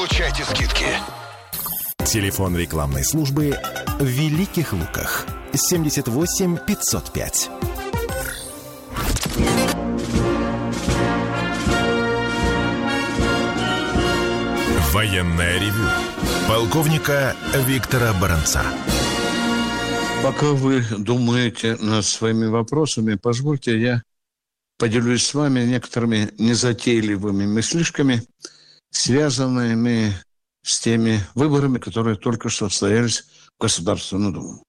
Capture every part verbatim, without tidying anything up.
Получайте скидки. Телефон рекламной службы в Великих Луках. семьдесят восемь пятьсот пять. Военное ревю полковника Виктора Баранца. Пока вы думаете над своими вопросами, позвольте я поделюсь с вами некоторыми незатейливыми мыслишками, связанными с теми выборами, которые только что состоялись в Государственную Думу.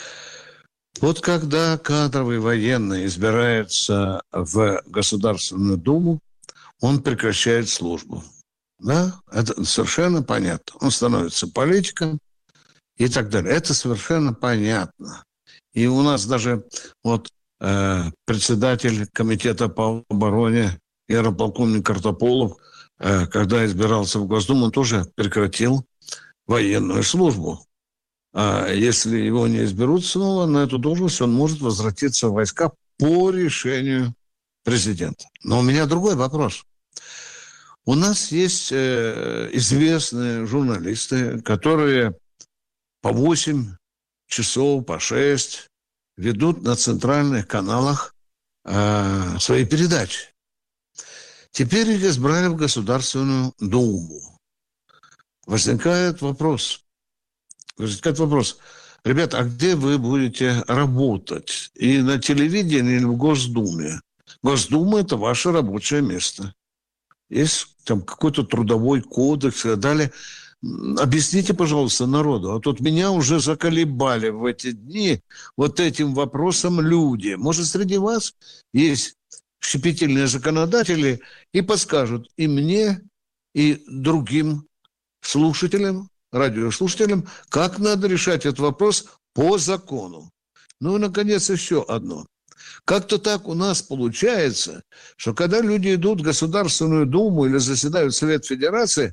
Вот когда кадровый военный избирается в Государственную Думу, он прекращает службу. Да, это совершенно понятно. Он становится политиком и так далее. Это совершенно понятно. И у нас даже вот э, председатель комитета по обороне генерал-полковник Картополов, э, когда избирался в Госдуму, он тоже прекратил военную службу. А если его не изберут снова на эту должность, он может возвратиться в войска по решению президента. Но у меня другой вопрос. У нас есть э, известные журналисты, которые по восемь часов, по шесть ведут на центральных каналах э, свои передачи. Теперь их избрали в Государственную Думу. Возникает вопрос. Возникает вопрос. Ребята, а где вы будете работать? И на телевидении или в Госдуме? Госдума – это ваше рабочее место. Есть там какой-то трудовой кодекс и так далее. Объясните, пожалуйста, народу. А тут меня уже заколебали в эти дни вот этим вопросом люди. Может, среди вас есть щепетильные законодатели и подскажут и мне, и другим слушателям, радиослушателям, как надо решать этот вопрос по закону. Ну и, наконец, еще одно. Как-то так у нас получается, что когда люди идут в Государственную Думу или заседают в Совет Федерации,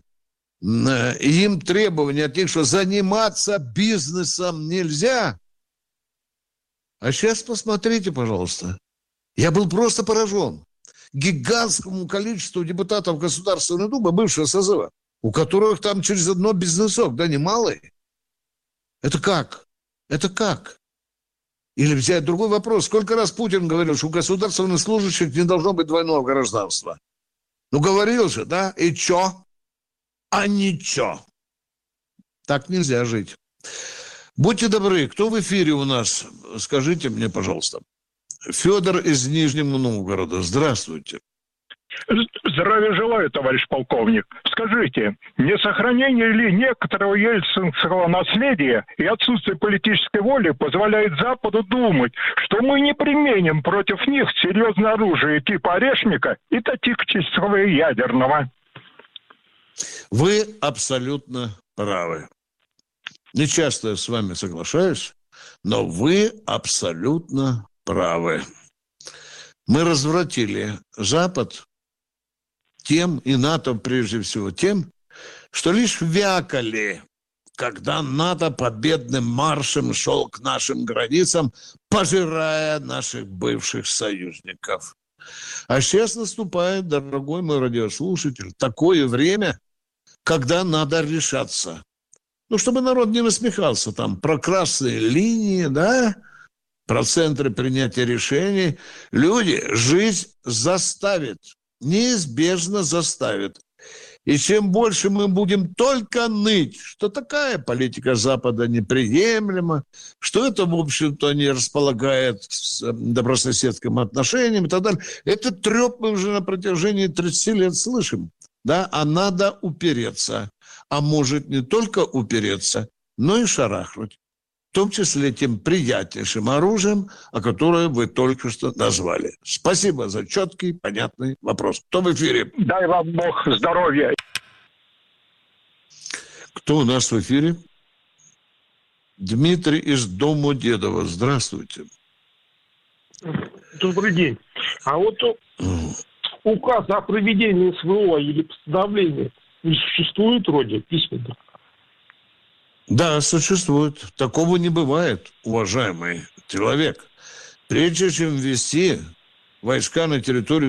им требования от них, что заниматься бизнесом нельзя. А сейчас посмотрите, пожалуйста. Я был просто поражен гигантскому количеству депутатов Государственной Думы бывшего созыва, у которых там через одно бизнесок, да, немалый. Это как? Это как? Или взять другой вопрос. Сколько раз Путин говорил, что у государственных служащих не должно быть двойного гражданства? Ну, говорил же, да? И чё? А ничего. Так нельзя жить. Будьте добры, кто в эфире у нас? Скажите мне, пожалуйста. Федор из Нижнего Новгорода. Здравствуйте. Здравия желаю, товарищ полковник. Скажите, не сохранение ли некоторого ельцинского наследия и отсутствие политической воли позволяет Западу думать, что мы не применим против них серьезное оружие типа орешника и тактического и ядерного? Вы абсолютно правы. Не часто я с вами соглашаюсь, но вы абсолютно правы. Мы развратили Запад тем, и НАТО прежде всего тем, что лишь вякали, когда НАТО победным маршем шел к нашим границам, пожирая наших бывших союзников. А сейчас наступает, дорогой мой радиослушатель, такое время, когда надо решаться. Ну, чтобы народ не насмехался там про красные линии, да, про центры принятия решений. Люди жизнь заставит, неизбежно заставит. И чем больше мы будем только ныть, что такая политика Запада неприемлема, что это, в общем-то, не располагает с добрососедским отношением и так далее. Этот треп мы уже на протяжении тридцати лет слышим. Да? А надо упереться. А может не только упереться, но и шарахнуть. В том числе тем приятнейшим оружием, о котором вы только что назвали. Спасибо за четкий, понятный вопрос. Кто в эфире? Дай вам Бог здоровья. Кто у нас в эфире? Дмитрий из Домодедово. Здравствуйте. Добрый день. А вот указ о проведении СВО или постановления не существует вроде письменно? Да, существует. Такого не бывает, уважаемый человек. Прежде чем ввести войска на территорию